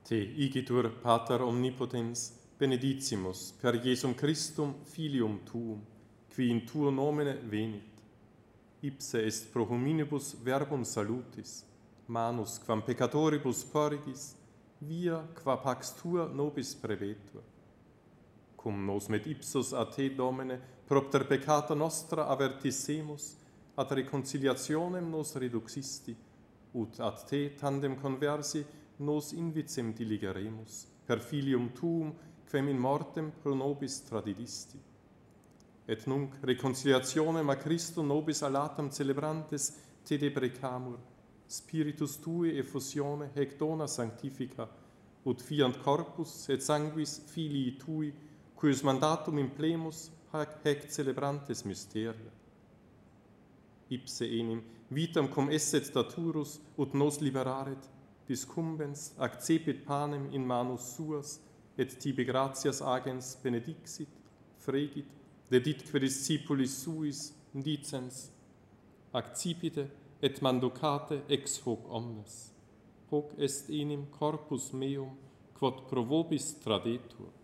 Te igitur Pater omnipotens, benedicimus per Jesum Christum filium tuum, qui in tuo nomine venit. Ipse est pro hominibus verbum salutis, manus quam peccatoribus porgis, via qua pax tua nobis prevetur. Cum nos met ipsus a te, Domine, propter peccata nostra avertissemus, ad reconciliationem nos reduxisti, ut ad te tandem conversi nos invicem diligeremus, per filium tuum, quem in mortem pro nobis tradidisti. Et nunc reconciliationem a Christo nobis alatam celebrantes te deprecamur, Spiritus tui effusione hec dona sanctifica, ut fiant corpus et sanguis filii tui, cuius mandatum implemus hec celebrantes mysteria. Ipse enim vitam cum esset daturus, ut nos liberaret, discumbens accepit panem in manus suas, et tibi gratias agens benedixit, fregit, deditque discipulis suis dicens, accipite et manducate ex hoc omnes. Hoc est enim corpus meum, quod pro vobis tradetur.